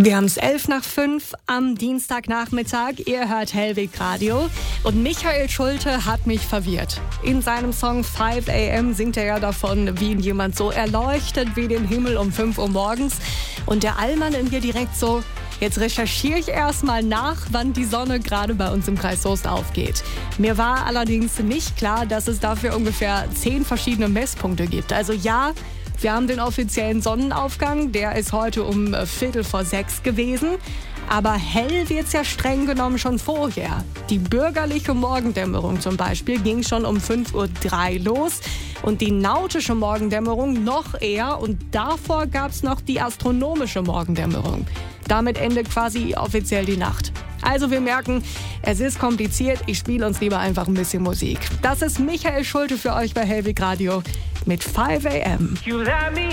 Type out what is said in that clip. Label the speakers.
Speaker 1: Wir haben es 11:05 am Dienstagnachmittag. Ihr hört Hellweg Radio. Und Michael Schulte hat mich verwirrt. In seinem Song 5 AM singt er ja davon, wie ihn jemand so erleuchtet wie den Himmel um 5 Uhr morgens. Und der Allmann in mir direkt so: Jetzt recherchiere ich erstmal nach, wann die Sonne gerade bei uns im Kreis Soest aufgeht. Mir war allerdings nicht klar, dass es dafür ungefähr 10 verschiedene Messpunkte gibt. Also ja, wir haben den offiziellen Sonnenaufgang, der ist heute um 5:45 gewesen. Aber hell wird's ja streng genommen schon vorher. Die bürgerliche Morgendämmerung zum Beispiel ging schon um 5:03 Uhr los und die nautische Morgendämmerung noch eher und davor gab's noch die astronomische Morgendämmerung. Damit endet quasi offiziell die Nacht. Also wir merken, es ist kompliziert, ich spiele uns lieber einfach ein bisschen Musik. Das ist Michael Schulte für euch bei Hellweg Radio mit 5 AM.